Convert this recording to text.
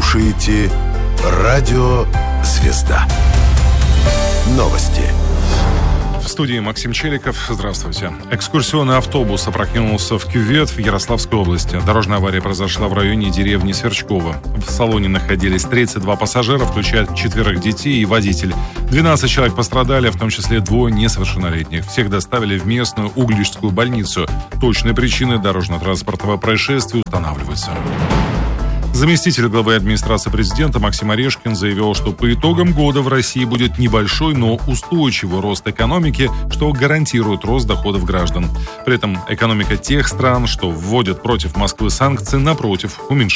слушаете Радио «Звезда». Новости. В студии Максим Челиков. Здравствуйте. Экскурсионный автобус опрокинулся в кювет в Ярославской области. Дорожная авария произошла в районе деревни Сверчково. В салоне находились 32 пассажира, включая 4 детей и водитель. 12 человек пострадали, в том числе 2 несовершеннолетних. Всех доставили в местную Угличскую больницу. Точные причины дорожно-транспортного происшествия устанавливаются. Заместитель главы администрации президента Максим Орешкин заявил, что по итогам года в России будет небольшой, но устойчивый рост экономики, что гарантирует рост доходов граждан. При этом экономика тех стран, что вводят против Москвы санкции, напротив, уменьшается.